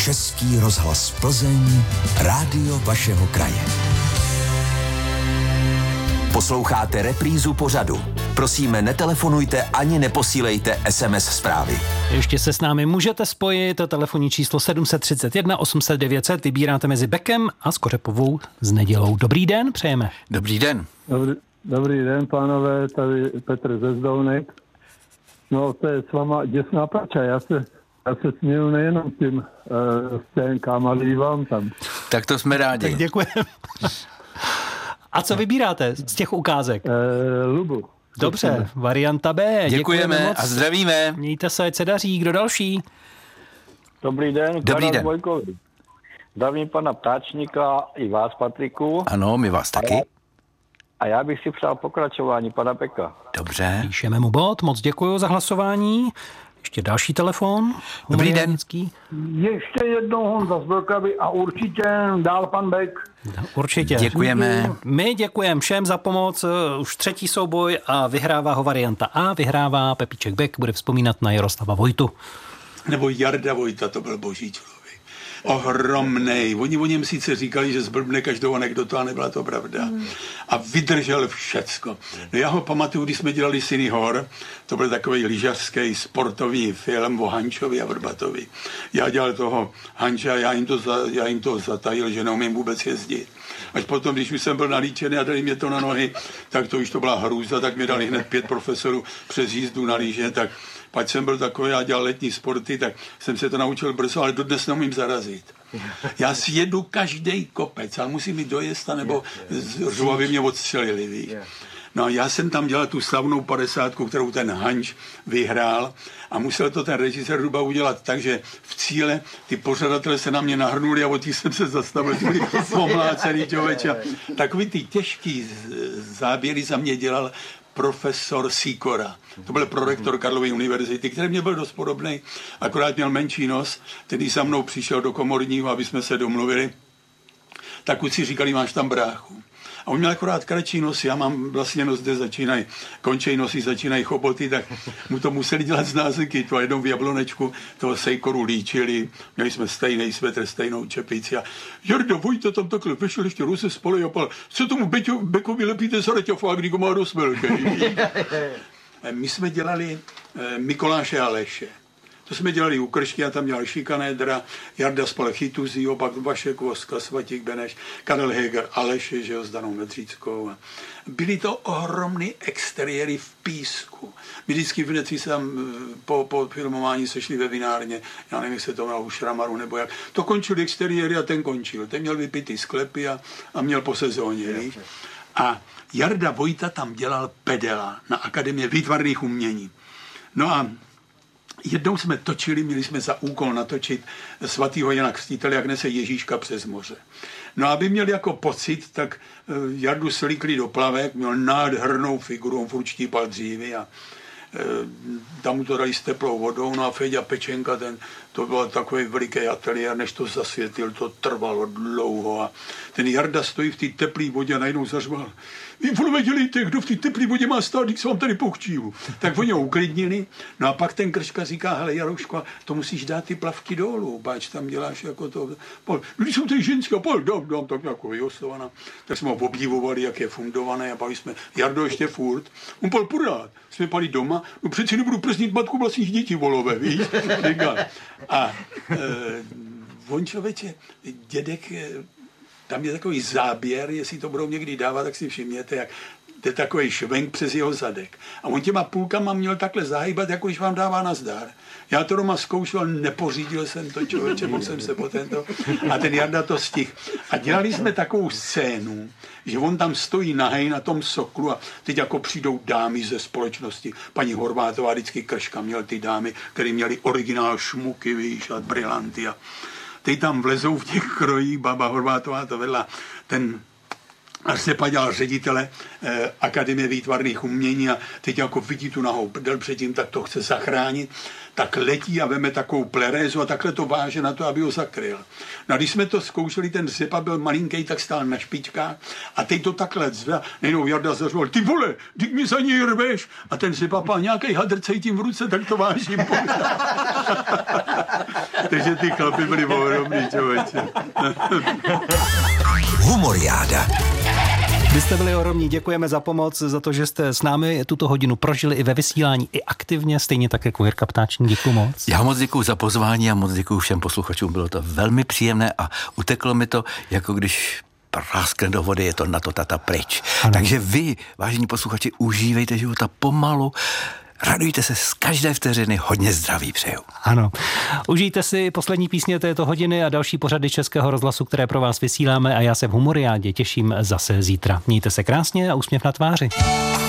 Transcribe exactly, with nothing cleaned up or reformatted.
Český rozhlas Plzeň, rádio vašeho kraje. Posloucháte reprízu pořadu. Prosíme, netelefonujte ani neposílejte es em es zprávy. Ještě se s námi můžete spojit. Telefonní číslo sedm set třicet jedna osm set devět set. Vybíráte mezi Bekem a Skořepovou s nedělou. Dobrý den, přejeme. Dobrý den. Dobrý, dobrý den, pánové, tady Petr ze Zdolnek. No, to je s váma děsná prača. Já se, já se směju nejenom tím uh, scénkám, ale i vám tam. Tak to jsme rádi. Tak děkujeme. A co vybíráte z těch ukázek? Uh, Lubu. Dobře, varianta B. Děkujeme, děkujeme moc. A zdravíme. Mějte se, ať se daří. Kdo další? Dobrý den. Dobrý den. Vojkovi. Zdravím pana Ptáčníka i vás, Patriku. Ano, my vás taky. A já bych si přál pokračování pana Beka. Dobře. Píšeme mu bod, moc děkuji za hlasování. Ještě další telefon. Dobrý den. Ještě jednou Honza z Vlkavy a určitě dál pan Bek. Určitě. Děkujeme. My děkujeme všem za pomoc. Už třetí souboj a vyhrává ho varianta A. Vyhrává Pepíček Bek, bude vzpomínat na Jaroslava Vojtu. Nebo Jarda Vojta, to byl boží člověk. Ohromnej. Oni o něm sice říkali, že zblbne každou anekdotu, a nebyla to pravda. A vydržel všecko. No já ho pamatuju, když jsme dělali Syny hor, to byl takový lyžařský sportovní film o Hančovi a Vrbatovi. Já dělal toho Hanča a já jim to, za, já jim to zatajil, že neumím vůbec jezdit. Až potom, když už jsem byl nalíčený a dali mě to na nohy, tak to už to byla hrůza, tak mi dali hned pět profesorů přes jízdu na lyže, tak pak jsem byl takový, já dělal letní sporty, tak jsem se to naučil brzo, ale dodnes neumím zarazit. Já si jedu každý kopec, ale musím jít dojezd, nebo řvu, aby mě odstřelili, víš. No a já jsem tam dělal tu slavnou padesátku, kterou ten Hanč vyhrál a musel to ten režisér Ruba udělat tak, že v cíle ty pořadatelé se na mě nahrnuli a od těch jsem se zastavil, ty byli pomlácený člověče. Takový ty těžký záběry za mě dělal profesor Sikora. To byl prorektor Karlovy univerzity, který mě byl dost podobný, akorát měl menší nos, který za mnou přišel do komorního, aby jsme se domluvili. Tak už si říkali, máš tam bráchu. A on měl akorát kratší nos, já mám vlastně nos, kde začínají, končej nosy, začínají choboty, tak mu to museli dělat z názyky. To jednou v Jablonečku toho Sejkoru líčili, měli jsme stejný svetr, stejnou čepici a Jarda Vojta tam takhle vešel ještě ruce spole a pal, co tomu Beťo, Bekovi lepíte za reťafák, když ho má dost velký. My jsme dělali eh, Mikoláše a Leše. To jsme dělali u Kršky a tam dělal Šikanédra, Jarda spal Chytuzího, pak Vašek Voska, Svatík Beneš, Karel Heger, Aleše, že jo, s Danou Medříckou. Byly to ohromný exteriéry v písku. My vždycky v Necí se tam po, po filmování sešli ve vinárně, já nevím, jak se to mělo u Šramaru nebo jak. To končil exteriéry a ten končil. Ten měl vypitý sklepy a, a měl po sezóně. Víš? A Jarda Vojta tam dělal pedela na Akademii výtvarných umění. No a jednou jsme točili, měli jsme za úkol natočit svatýho Jana Křtitele, jak nese Ježíška přes moře. No a aby měl jako pocit, tak Jardu slíkli do plavek, měl nádhernou figuru, on furt štípal dřívy a tam mu to dali s teplou vodou, no a Feďa Pečenka, ten, to byl takový veliký ateliér, než to zasvětil, to trvalo dlouho a ten Jarda stojí v té teplé vodě a najednou zařval, vy vůbec dělejte, kdo v té teplé vodě má stát, když se vám tady pochčívu. Tak oni ho uklidnili, no a pak ten Krška říká, hele Jarouško, to musíš dát ty plavky dolů, báč tam děláš jako to, pol, když jsou tady ženské, pol, dám, dám, tak jako vyosovaná, tak jsme ho obdivovali, jak je fundované a pak jsme, Jardo ještě furt, on pol pořád, jsme pali doma, no přeci nebudu prznit matku vlastních dětí volové, víš, říká. A e, on člověče, dědek, tam je takový záběr, jestli to budou někdy dávat, tak si všimněte, jak jde takový švenk přes jeho zadek. A on těma půlkama měl takhle zahýbat, jako když vám dává nazdar. Já to doma zkoušel, nepořídil jsem to, člověče, mohl jsem se po tento. A ten Jarda to stihl. A dělali jsme takovou scénu, že on tam stojí nahej na tom soklu a teď jako přijdou dámy ze společnosti. Paní Horvátová, vždycky Krška měl ty dámy, které měly originál šmuky, víš, a brilanty. A teď tam vlezou v těch krojích, baba Horvátová to vedla, ten a Sepa dělal ředitele eh, Akademie výtvarných umění a teď jako vidí tu nahou prdel předtím, tak to chce zachránit, tak letí a veme takovou plerézu a takhle to váže na to, aby ho zakryl. No a když jsme to zkoušeli, ten Sepa byl malinký, tak stál na špičkách a teď to takhle zve, nejenom Jarda zařval, ty vole, ty mi za něj rveš. A ten Sepa pál nějakej hadr cítím v ruce, tak to vážím. Takže ty chlapy byly ohromný, člověče. Humoriáda. Vy jste byli ohromní, děkujeme za pomoc, za to, že jste s námi tuto hodinu prožili i ve vysílání, i aktivně, stejně tak jako Jirka Ptáčník, děkuji moc. Já moc děkuji za pozvání a moc děkuji všem posluchačům, bylo to velmi příjemné a uteklo mi to, jako když práskne do vody, je to na to tata pryč. Ano. Takže vy, vážení posluchači, užívejte života pomalu, radujte se z každé vteřiny, hodně zdraví přeju. Ano. Užijte si poslední písně této hodiny a další pořady Českého rozhlasu, které pro vás vysíláme a já se v Humoriádě těším zase zítra. Mějte se krásně a úsměv na tváři.